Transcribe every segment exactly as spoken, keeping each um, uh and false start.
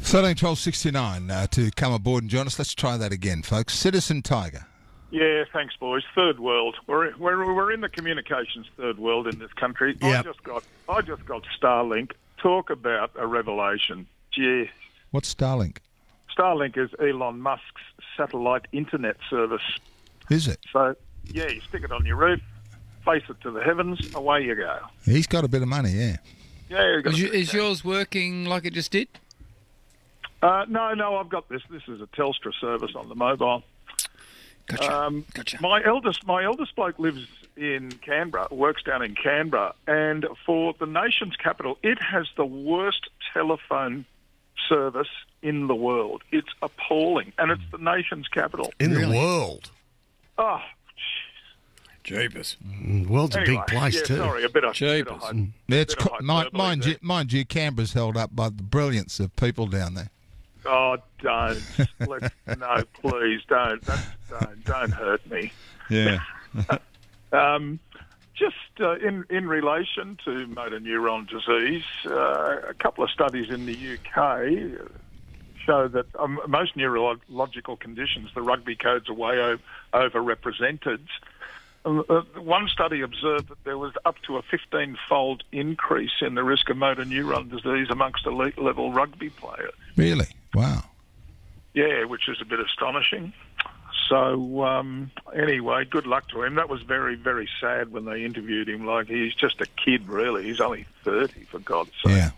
thirteen twelve sixty-nine uh, to come aboard and join us. Let's try that again, folks. Citizen Tiger. Yeah, thanks, boys. Third world. We're we're we're in the communications third world in this country. Yep. I just got I just got Starlink. Talk about a revelation. Gee, What's Starlink? Starlink is Elon Musk's satellite internet service. Is it? So yeah, you stick it on your roof, face it to the heavens, away you go. He's got a bit of money, yeah. Yeah. you got Is, a you, bit is of yours working like it just did? Uh, no, no, I've got this. This is a Telstra service on the mobile. Gotcha. Um, gotcha. My eldest, my eldest bloke lives in Canberra, works down in Canberra, and for the nation's capital, it has the worst telephone service in the world. It's appalling, and it's the nation's capital. In Really? the world. Oh, Jeepers. Mm, world's anyway, a big place yeah, too. Sorry, a bit of, bit Jeepers. of hype- It's bit of co- mind, hyperbole mind, there. you, mind you, Canberra's held up by the brilliance of people down there. Oh, don't. Let's, no, please, don't. That's, don't. Don't hurt me. Yeah. Um, just uh, in in relation to motor neuron disease, uh, a couple of studies in the U K show that um, most neurological conditions, the rugby codes are way o- overrepresented. Uh, uh, one study observed that there was up to a fifteen-fold increase in the risk of motor neuron disease amongst elite-level rugby players. Really? Wow. Yeah, which is a bit astonishing. So, um, anyway, good luck to him. That was very, very sad when they interviewed him. Like, he's just a kid, really. He's only thirty, for God's sake. Yeah.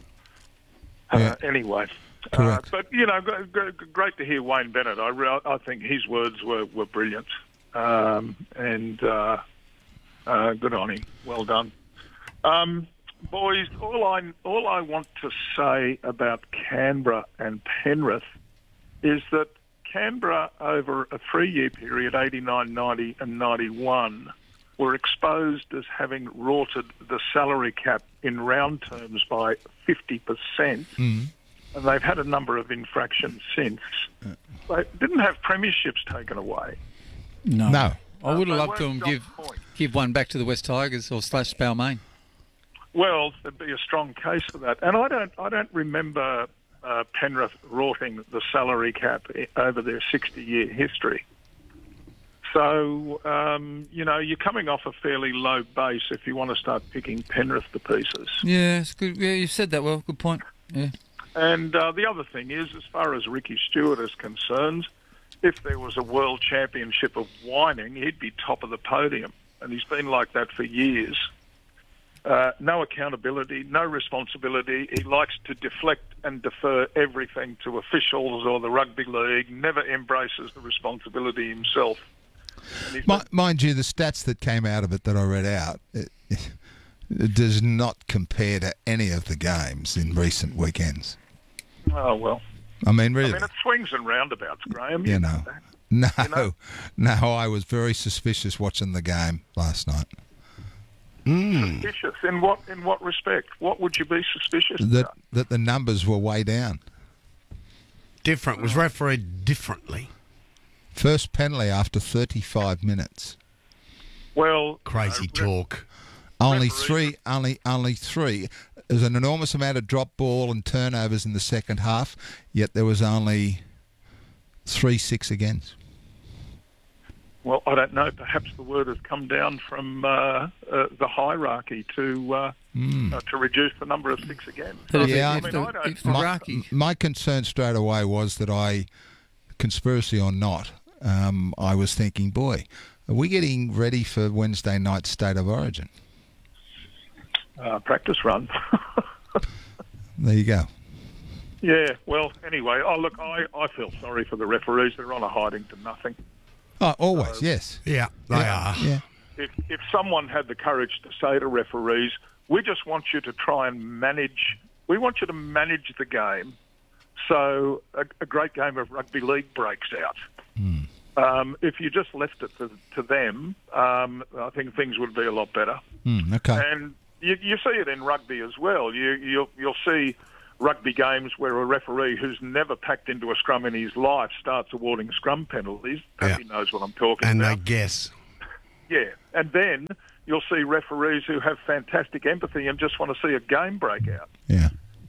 Uh, Yeah. Anyway. Uh, Correct. but, you know, g- g- great to hear Wayne Bennett. I, re- I think his words were, were brilliant. Um, and uh, uh, good on him. Well done. Um, boys, all I, all I want to say about Canberra and Penrith is that Canberra, over a three-year period, eighty-nine, ninety and ninety-one, were exposed as having rorted the salary cap in round terms by fifty percent, Mm. and they've had a number of infractions since. They didn't have premierships taken away. No. No. I would have They loved to weren't them give John's point. give one back to the West Tigers or slash Balmain. Well, there'd be a strong case for that. And I don't, I don't remember uh, Penrith rorting the salary cap i- over their sixty-year history. So, um, you know, you're coming off a fairly low base if you want to start picking Penrith to pieces. Yeah, it's good. Yeah, you said that well. Good point. Yeah. And uh, the other thing is, as far as Ricky Stewart is concerned, if there was a world championship of whining, he'd be top of the podium. And he's been like that for years. Uh, no accountability, no responsibility. He likes to deflect and defer everything to officials or the rugby league, never embraces the responsibility himself. And he's Mi- mind you, the stats that came out of it that I read out, it, it does not compare to any of the games in recent weekends. oh, well. I mean, really. I mean, it swings and roundabouts, Graham. you know. No, You know? no, I was very suspicious watching the game last night. Mm. Suspicious. In what, in what respect? What would you be suspicious That about? that the numbers were way down. Different. Was refereed differently. First penalty after thirty-five minutes. Well, Crazy you know, re- talk. Only Referee- three, only only three. There's an enormous amount of drop ball and turnovers in the second half, yet there was only three six against. Well, I don't know. Perhaps the word has come down from uh, uh, the hierarchy to uh, Mm. uh, to reduce the number of six again. But if, Yeah, it, I if, mean, the, I don't- if the My, Rocky... my concern straight away was that I, conspiracy or not, um, I was thinking, boy, are we getting ready for Wednesday night State of Origin? Uh, practice run. There you go. Yeah, well, anyway, oh, look, I, I feel sorry for the referees. They're on a hiding to nothing. Oh, always, yes. Yeah, they are. Yeah. If, if someone had the courage to say to referees, we just want you to try and manage, we want you to manage the game so a, a great game of rugby league breaks out. Mm. Um, if you just left it to, to them, um, I think things would be a lot better. Mm, okay. And you, you see it in rugby as well. You, you'll, you'll see rugby games where a referee who's never packed into a scrum in his life starts awarding scrum penalties. Pappy Yeah. knows what I'm talking And they about. guess. Yeah, and then you'll see referees who have fantastic empathy and just want to see a game break out. Yeah.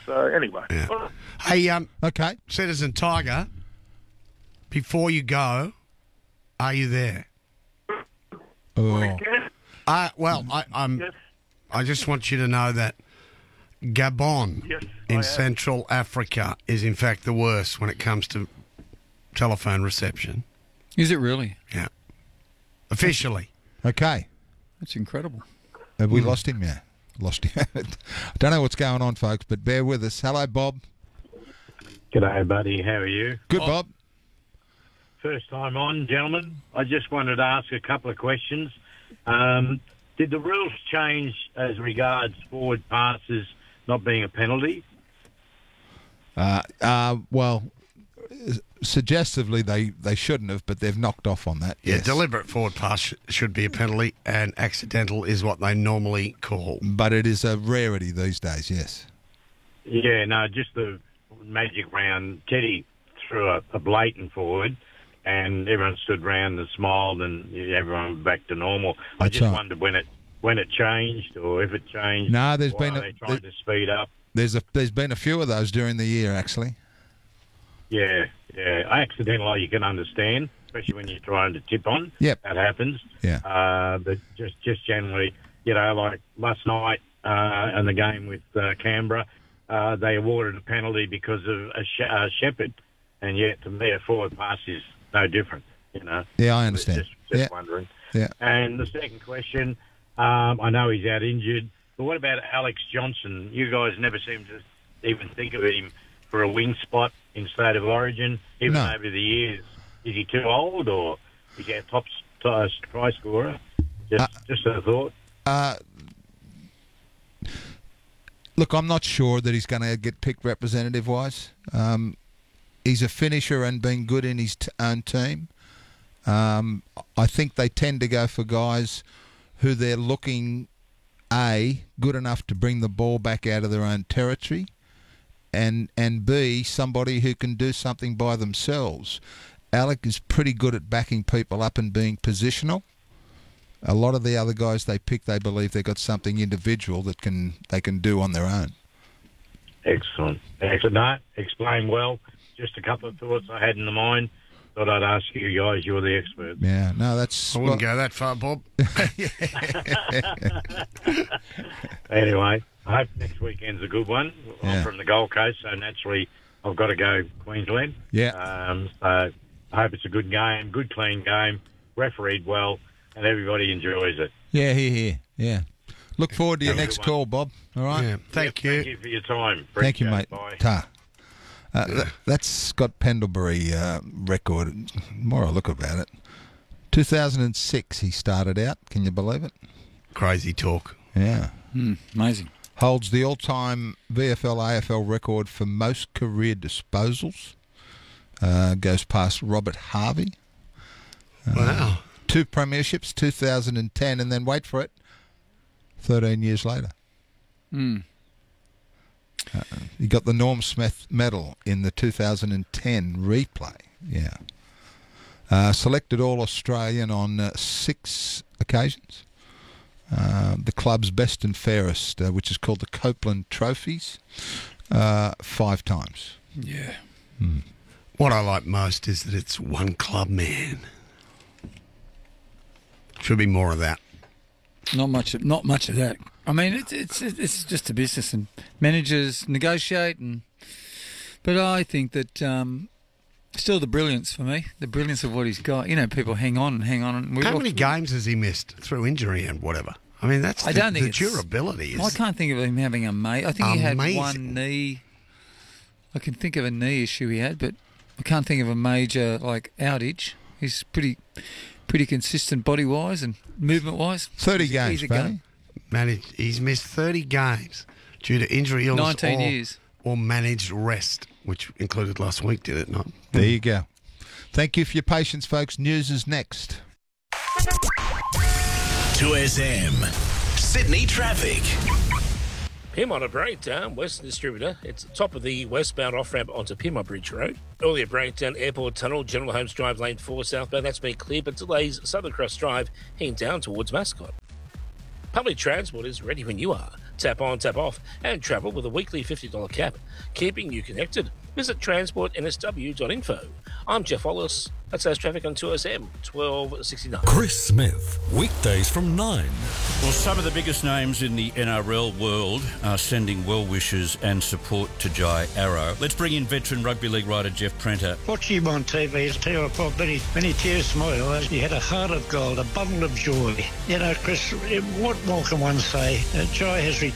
So anyway, Yeah. well, Hey, um, Okay. Citizen Tiger, before you go, are you there? Oh. yeah, Uh, well, I, I'm. yes, I just want you to know that Gabon yes, I in am. Central Africa is in fact the worst when it comes to telephone reception. Is it really? Yeah. Officially. Okay. That's incredible. Have we lost him? Yeah. Lost him. I don't know what's going on, folks, but bear with us. Hello, Bob. G'day, buddy. How are you? Good, Bob. First time on, gentlemen. I just wanted to ask a couple of questions. Um, did the rules change as regards forward passes not being a penalty? Uh, uh, well, suggestively, they, they shouldn't have, but they've knocked off on that. Yeah, yes. deliberate forward pass sh- should be a penalty, and accidental is what they normally call. But it is a rarity these days, yes. Yeah, no, just the magic round. Teddy threw a, a blatant forward, and everyone stood round and smiled, and everyone was back to normal. I That's just right. wondered when it when it changed, or if it changed. No, there's or been are a- they trying there- to speed up? There's a there's been a few of those during the year, actually. Yeah, yeah. Accidental, you can understand, especially when you're trying to tip on. Yep. That happens. Yeah. Uh, but just, just generally, you know, like last night uh, in the game with uh, Canberra, uh, they awarded a penalty because of a sh- uh, Shepherd, and yet to me, a forward pass is no different. You know. Yeah, I understand. Just, just Yeah. wondering. Yeah. And the second question, um, I know he's out injured, but what about Alex Johnson? You guys never seem to even think of him for a wing spot in State of Origin, even No. over the years. Is he too old, or is he a top uh, try scorer? Just, Uh, just a thought. Uh, look, I'm not sure that he's going to get picked representative-wise. Um, he's a finisher and been good in his t- own team. Um, I think they tend to go for guys who they're looking, A, good enough to bring the ball back out of their own territory, and and B, somebody who can do something by themselves. Alec is pretty good at backing people up and being positional. A lot of the other guys they pick, they believe they've got something individual that can they can do on their own. Excellent. Excellent. No, explain well. Just a couple of thoughts I had in the mind. Thought I'd ask you guys. You're the experts. Yeah, no, that's I wouldn't well, go that far, Bob. Anyway, I hope next weekend's a good one. Yeah. I'm from the Gold Coast, so naturally I've got to go Queensland. Yeah. Um, so I hope it's a good game, good clean game, refereed well, and everybody enjoys it. yeah, here, here, yeah. Look forward to your Have a next good call, Bob. All right. Yeah, thank Yep, you. Thank you for your time. Thank you, Appreciate mate. it. Bye. Ta. Uh, th- that's Scott Pendlebury uh, record. More I look about it. two thousand six he started out. Can you believe it? Crazy talk. Yeah. Mm, amazing. Holds the all-time V F L A F L record for most career disposals. Uh, goes past Robert Harvey. Wow. Two premierships, two thousand ten, and then wait for it, thirteen years later. Mm. He got the Norm Smith Medal in the two thousand ten replay. Yeah. Uh, selected All-Australian on uh, six occasions. Uh, the club's best and fairest, uh, which is called the Copeland Trophies, uh, five times. Yeah. What I like most is that it's one club man. Should be more of that. Not much. Of, not much of that. I mean, it's it's it's just a business, and managers negotiate, and but I think that um, still the brilliance for me, the brilliance of what he's got. You know, people hang on and hang on. And we How look- many games has he missed through injury and whatever? I mean, that's I the, don't think the it's- durability is. I can't think of him having a mate. I think he had Amazing. one knee. I can think of a knee issue he had, but I can't think of a major like outage. He's pretty, pretty consistent body wise and movement wise. thirty he's, games, he's a Barry. gun. Managed, he's missed thirty games due to injury, illness, Nineteen or, years. or managed rest, which included last week, did it not? There you go. Thank you for your patience, folks. News is next. two S M. Sydney traffic. Pyrmont breakdown, Western Distributor. It's top of the westbound off-ramp onto Pyrmont Bridge Road. Earlier breakdown, Airport Tunnel, General Holmes Drive, Lane four southbound. That's been cleared, but delays Southern Cross Drive heading down towards Mascot. Public transport is ready when you are. Tap on, tap off, and travel with a weekly fifty dollars cap, keeping you connected. Visit transport n s w dot info. I'm Jeff Wallace. That's our traffic on two S M twelve sixty-nine. Chris Smith, weekdays from nine. Well, some of the biggest names in the N R L world are sending well wishes and support to Jai Arrow. Let's bring in veteran rugby league writer Jeff Prenter. Watching him on T V is tell you what, when he, when he tears from my eyes, he had a heart of gold, a bundle of joy. You know, Chris, what more can one say? Uh, Jai has retired.